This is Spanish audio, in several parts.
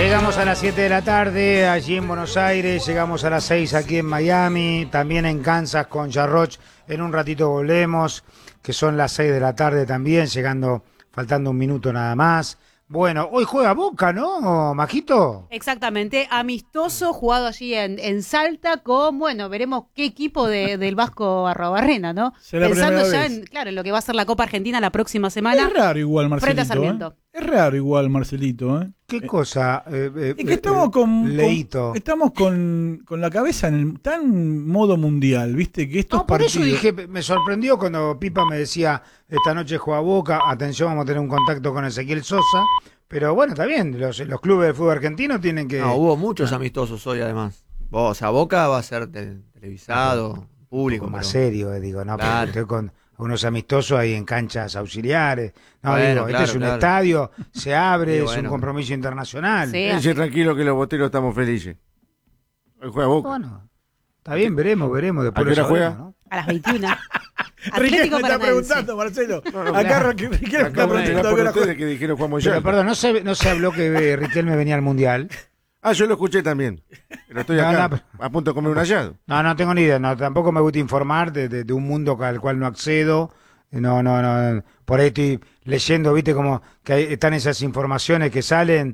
Llegamos a las 7 de la tarde allí en Buenos Aires, llegamos a las 6 aquí en Miami, también en Kansas con Jarroch. En un ratito volvemos, que son las 6 de la tarde también, llegando, faltando un minuto nada más. Bueno, hoy juega Boca, ¿no, Majito? Exactamente, amistoso, jugado allí en Salta con, bueno, veremos qué equipo del Vasco Arrobarrena, ¿no? Pensando ya en lo que va a ser la Copa Argentina la próxima semana. Es raro igual, Marcelito. Frente a Sarmiento. Es raro igual, Marcelito. ¿Qué cosa? Es que estamos estamos con la cabeza en el tan modo mundial, ¿viste? Que estos partidos... Por eso dije, me sorprendió cuando Pipa me decía, esta noche juega Boca, atención, vamos a tener un contacto con Ezequiel Sosa. Pero bueno, está bien, los clubes de fútbol argentino tienen que... No, hubo muchos amistosos hoy además. O sea, Boca va a ser televisado, público. Más serio, digo, no, claro. Estoy con unos amistosos ahí en canchas auxiliares. No, bueno, digo, claro, este es un estadio, se abre, sí, es bueno. un compromiso internacional. Sí. Dice tranquilo que los boteros estamos felices. Hoy juega Boca. Bueno, está bien, veremos. Después ¿A qué hora juega? ¿No? A las 21. Riquelme Atlético está Paranaense. preguntando, Marcelo. No, Acá Riquelme está Acabo de preguntando llegar a por qué hora ustedes juega. que dijeron jugamos Pero ya. perdón, no se habló que Riquelme venía al Mundial. Ah, yo lo escuché también. Pero estoy acá a punto de comer un hallado. No tengo ni idea, tampoco me gusta informar de un mundo al cual no accedo. No, por ahí estoy leyendo, viste, como que están esas informaciones que salen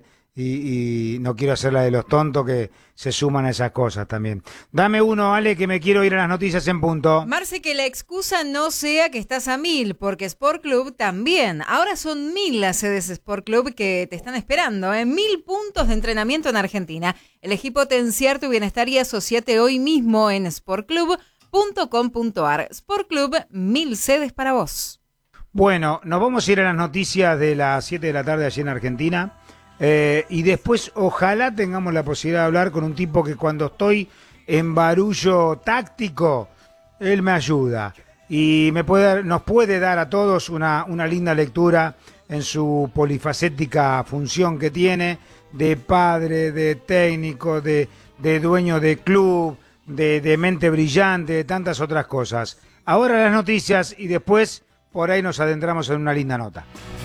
y no quiero hacer la de los tontos que se suman a esas cosas también. Dame uno, Ale, que me quiero ir a las noticias en punto. Marce, que la excusa no sea que estás a 1000, porque Sport Club también. Ahora son 1000 las sedes Sport Club que te están esperando, 1000 puntos de entrenamiento en Argentina. Elegí potenciar tu bienestar y asociate hoy mismo en sportclub.com.ar. Sport Club, 1000 sedes para vos. Bueno, nos vamos a ir a las noticias de las 7 de la tarde allí en Argentina. Y después ojalá tengamos la posibilidad de hablar con un tipo que cuando estoy en barullo táctico, él me ayuda y nos puede dar a todos una linda lectura en su polifacética función que tiene de padre, de técnico, de dueño de club, de mente brillante, de tantas otras cosas. Ahora las noticias y después por ahí nos adentramos en una linda nota.